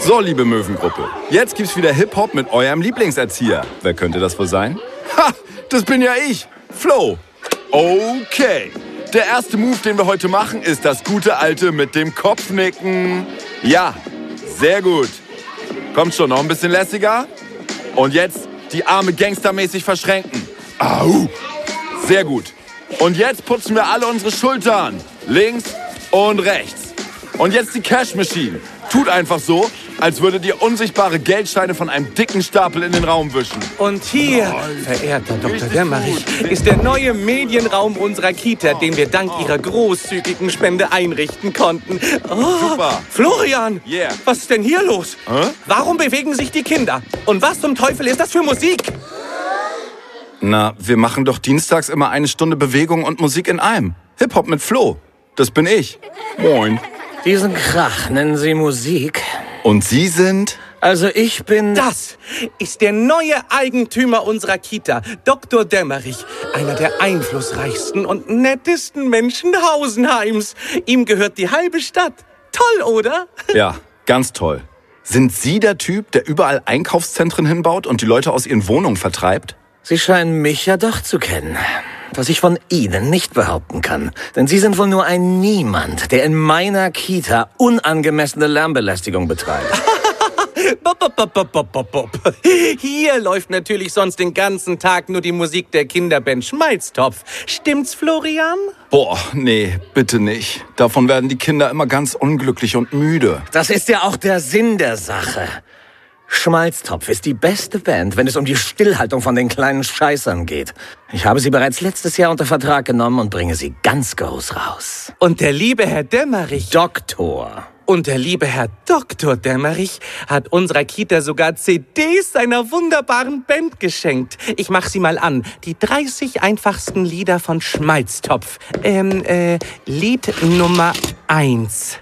So, liebe Möwengruppe, jetzt gibt's wieder Hip-Hop mit eurem Lieblingserzieher. Wer könnte das wohl sein? Ha, das bin ja ich, Flo. Okay, der erste Move, den wir heute machen, ist das gute alte mit dem Kopfnicken. Ja, sehr gut. Kommt schon, noch ein bisschen lässiger. Und jetzt die Arme gangstermäßig verschränken. Au, sehr gut. Und jetzt putzen wir alle unsere Schultern. Links und rechts. Und jetzt die Cash Machine. Tut einfach so, als würdet ihr unsichtbare Geldscheine von einem dicken Stapel in den Raum wischen. Und hier, verehrter Dr. Dämmerich, ist der neue Medienraum unserer Kita, den wir dank Ihrer großzügigen Spende einrichten konnten. Oh, Super. Florian, Yeah. was ist denn hier los? Hä? Warum bewegen sich die Kinder? Und was zum Teufel ist das für Musik? Na, wir machen doch dienstags immer 1 Stunde Bewegung und Musik in einem. Hip-Hop mit Flo. Das bin ich. Moin. Diesen Krach nennen Sie Musik? Und Sie sind? Also ich bin... Das ist der neue Eigentümer unserer Kita, Dr. Dämmerich, einer der einflussreichsten und nettesten Menschen Hausenheims. Ihm gehört die halbe Stadt. Toll, oder? Ja, ganz toll. Sind Sie der Typ, der überall Einkaufszentren hinbaut und die Leute aus ihren Wohnungen vertreibt? Sie scheinen mich ja doch zu kennen. Was ich von Ihnen nicht behaupten kann. Denn Sie sind wohl nur ein Niemand, der in meiner Kita unangemessene Lärmbelästigung betreibt. Hier läuft natürlich sonst den ganzen Tag nur die Musik der Kinderband Schmalztopf. Stimmt's, Florian? Boah, nee, bitte nicht. Davon werden die Kinder immer ganz unglücklich und müde. Das ist ja auch der Sinn der Sache. Schmalztopf ist die beste Band, wenn es um die Stillhaltung von den kleinen Scheißern geht. Ich habe sie bereits letztes Jahr unter Vertrag genommen und bringe sie ganz groß raus. Und der liebe Herr Dämmerich... Doktor. Und der liebe Herr Dr. Dämmerich hat unserer Kita sogar CDs seiner wunderbaren Band geschenkt. Ich mach sie mal an. Die 30 einfachsten Lieder von Schmalztopf. Lied Nummer 1.